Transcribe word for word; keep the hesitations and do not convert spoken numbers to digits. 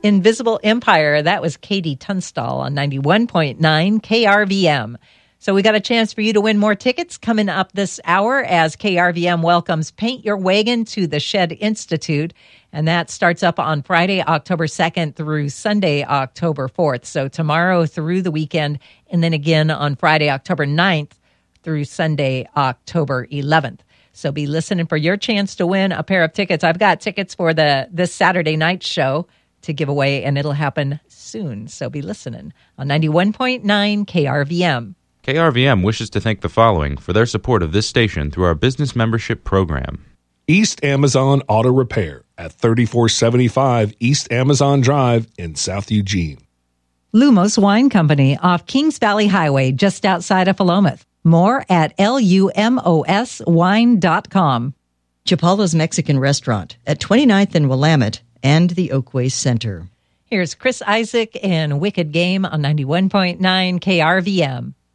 Invisible Empire. That was Katie Tunstall on ninety-one point nine K R V M. So we got a chance for you to win more tickets coming up this hour as K R V M welcomes Paint Your Wagon to the Shed Institute. And that starts up on Friday, October second through Sunday, October fourth. So tomorrow through the weekend, and then again on Friday, October ninth through Sunday, October eleventh. So be listening for your chance to win a pair of tickets. I've got tickets for the this Saturday night show to give away, and it'll happen soon. So be listening on ninety-one point nine K R V M. K R V M wishes to thank the following for their support of this station through our business membership program. East Amazon Auto Repair at thirty-four seventy-five East Amazon Drive in South Eugene. Lumos Wine Company off Kings Valley Highway just outside of Philomath. More at L U M O S wine dot com. Chapala's Mexican Restaurant at twenty-ninth and Willamette and the Oakway Center. Here's Chris Isaak and Wicked Game on ninety-one point nine K R V M.